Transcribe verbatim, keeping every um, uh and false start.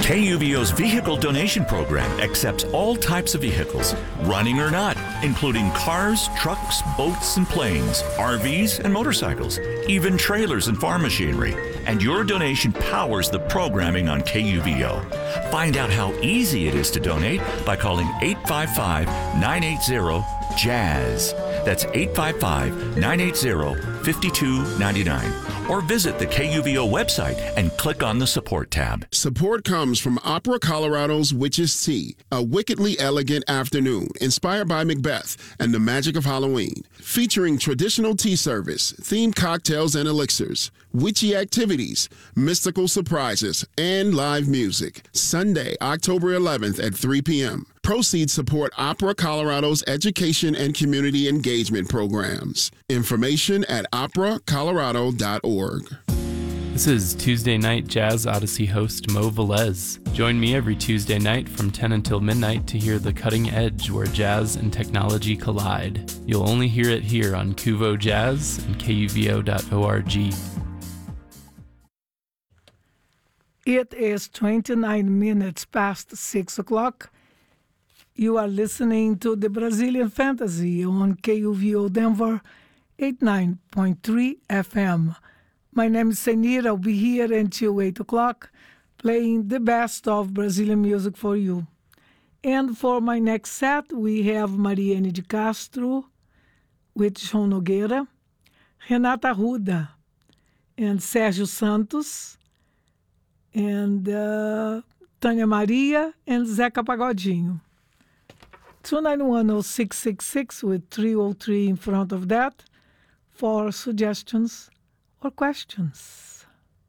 K U V O's vehicle donation program accepts all types of vehicles, running or not, including cars, trucks, boats, and planes, R Vs, and motorcycles, even trailers and farm machinery. And your donation powers the programming on K U V O. Find out how easy it is to donate by calling eight five five, nine eight zero, JAZZ. That's eight five five, nine eight zero, five two nine nine. Or visit the K U V O website and click on the Support tab. Support comes from Opera Colorado's Witch's Tea, a wickedly elegant afternoon inspired by Macbeth and the magic of Halloween. Featuring traditional tea service, themed cocktails and elixirs, witchy activities, mystical surprises, and live music. Sunday, October eleventh at three p.m. Proceeds support Opera Colorado's education and community engagement programs. Information at opera colorado dot org. This is Tuesday Night Jazz Odyssey host Mo Velez. Join me every Tuesday night from ten until midnight to hear the cutting edge where jazz and technology collide. You'll only hear it here on Kuvo Jazz and K U V O dot org. It is twenty-nine minutes past six o'clock. You are listening to the Brazilian Fantasy on K U V O Denver eighty-nine point three F M. My name is Senir. I'll be here until eight o'clock playing the best of Brazilian music for you. And for my next set, we have Mariane de Castro with João Nogueira, Renata Ruda, and Sérgio Santos, and uh, Tânia Maria, and Zeca Pagodinho. two nine one, oh six six six with three oh three in front of that for suggestions or questions.